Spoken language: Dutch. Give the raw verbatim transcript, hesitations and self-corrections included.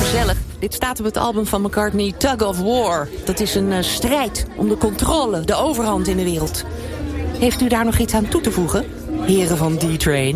gezellig. Dit staat op het album van McCartney, Tug of War. Dat is een uh, strijd om de controle, de overhand in de wereld. Heeft u daar nog iets aan toe te voegen, heren van D-Train?